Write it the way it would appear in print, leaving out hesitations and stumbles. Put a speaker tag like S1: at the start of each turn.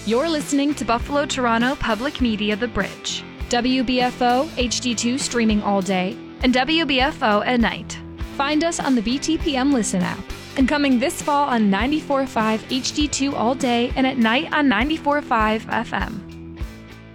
S1: You're listening to Buffalo Toronto Public Media The Bridge. WBFO HD2 streaming all day and WBFO at night. Find us on the BTPM Listen app. And coming this fall on 94.5 HD2 all day and at night on 94.5 FM.